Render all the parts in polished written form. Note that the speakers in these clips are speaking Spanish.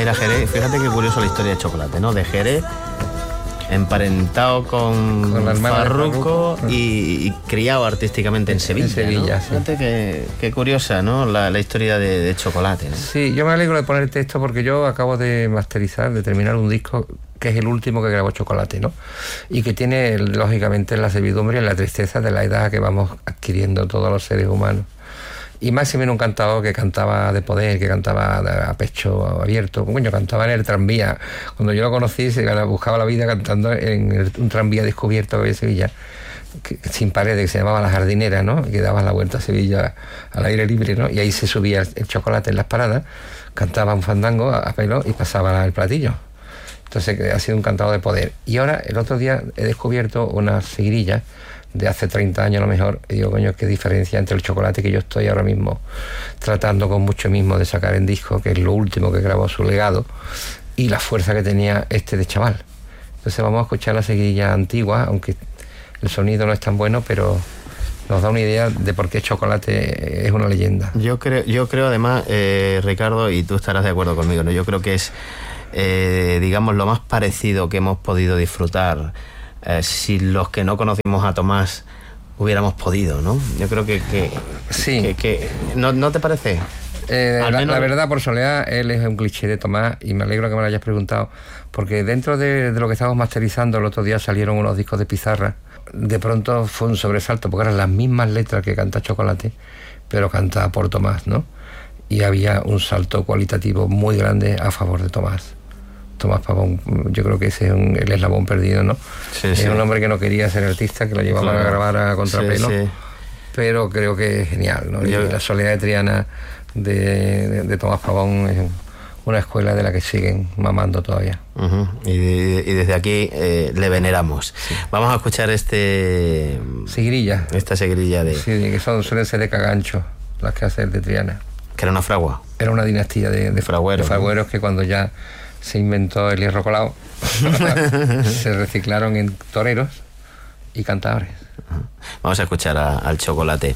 ir a Jerez. Fíjate qué curioso la historia de Chocolate, ¿no? De Jerez, emparentado con la hermana Farruco y criado artísticamente en Sevilla. En Sevilla, ¿no? sí. Fíjate qué curiosa, ¿no? La historia de Chocolate, ¿no? Sí, yo me alegro de poner esto porque yo acabo de masterizar, de terminar un disco que es el último que grabó Chocolate, ¿no? Y que tiene, lógicamente, la servidumbre y la tristeza de la edad que vamos adquiriendo todos los seres humanos. Y Máximo era un cantador que cantaba de poder, que cantaba a pecho abierto. Coño, cantaba en el tranvía. Cuando yo lo conocí, se buscaba la vida cantando en un tranvía descubierto que había en Sevilla, sin paredes, que se llamaba La Jardinera, ¿no? Y que daba la vuelta a Sevilla al aire libre, ¿no? Y ahí se subía el Chocolate en las paradas, cantaba un fandango a pelo y pasaba el platillo. Entonces ha sido un cantador de poder. Y ahora, el otro día, he descubierto una seguirilla de hace 30 años a lo mejor, y digo, coño, qué diferencia entre el Chocolate que yo estoy ahora mismo tratando con mucho mismo de sacar en disco, que es lo último que grabó, su legado, y la fuerza que tenía de chaval. Entonces vamos a escuchar la seguidilla antigua, aunque el sonido no es tan bueno, pero nos da una idea de por qué Chocolate es una leyenda. Yo creo además, Ricardo, y tú estarás de acuerdo conmigo, ¿no? Yo creo que es, digamos, lo más parecido que hemos podido disfrutar si los que no conocimos a Tomás hubiéramos podido, ¿no? Yo creo que sí. ¿No te parece? La verdad, por soledad, él es un cliché de Tomás, y me alegro que me lo hayas preguntado, porque dentro de lo que estábamos masterizando el otro día salieron unos discos de pizarra. De pronto fue un sobresalto, porque eran las mismas letras que canta Chocolate, pero cantada por Tomás, ¿no? Y había un salto cualitativo muy grande a favor de Tomás Pavón. Yo creo que ese es el eslabón perdido, ¿no? Sí, es sí. un hombre que no quería ser artista, que lo llevaban a grabar a contrapelo, sí. Pero creo que es genial, ¿no? Y la Soledad de Triana de Tomás Pavón es una escuela de la que siguen mamando todavía. Uh-huh. Y desde aquí le veneramos. Sí. Vamos a escuchar esta seguirilla de... Sí, que suelen ser de Cagancho, las que hace el de Triana. Que era una fragua. Era una dinastía de fragüeros, ¿no? Que cuando ya se inventó el hierro colado se reciclaron en toreros y cantadores. Vamos a escuchar al Chocolate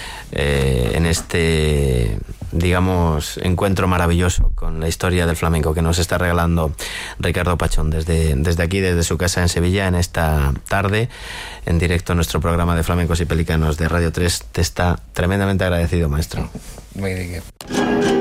en este, digamos, encuentro maravilloso con la historia del flamenco que nos está regalando Ricardo Pachón desde aquí, desde su casa en Sevilla, en esta tarde, en directo en nuestro programa de Flamencos y Pelícanos de Radio 3. Te está tremendamente agradecido, maestro. Muy bien.